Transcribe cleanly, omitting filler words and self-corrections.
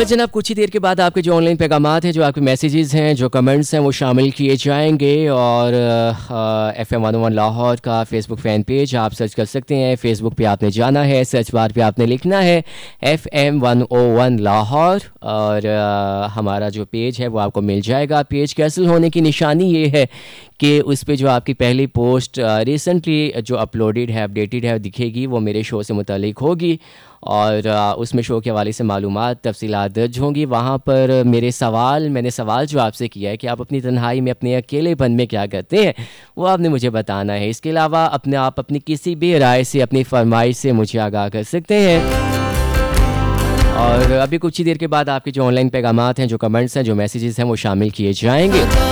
और जनाब कुछ ही देर के बाद आपके जो ऑनलाइन पैगामात हैं, जो आपके मैसेजेस हैं, जो कमेंट्स हैं, वो शामिल किए जाएंगे। और FM 101 लाहौर का फेसबुक फ़ैन पेज आप सर्च कर सकते हैं। फेसबुक पे आपने जाना है, सर्च बार पे आपने लिखना है FM 101 लाहौर, और हमारा जो पेज है वो आपको मिल जाएगा। पेज के असल होने की निशानी ये है कि उस पे जो आपकी पहली पोस्ट रिसेंटली जो अपलोडेड है, अपडेटेड है, दिखेगी, वो मेरे शो से मुतालिक होगी। और उसमें शो के हवाले से मालूमात तफसीलात दर्ज होंगी। वहाँ पर मैंने सवाल जो आपसे किया है कि आप अपनी तन्हाई में, अपने अकेलेपन में क्या करते हैं, वो आपने मुझे बताना है। इसके अलावा आप अपनी किसी भी राय से, अपनी फरमाइश से मुझे आगाह कर सकते हैं। और अभी कुछ ही देर के बाद आपके जो ऑनलाइन पैगामात हैं, जो कमेंट्स हैं, जो मैसेजेस हैं, वो शामिल किए जाएंगे।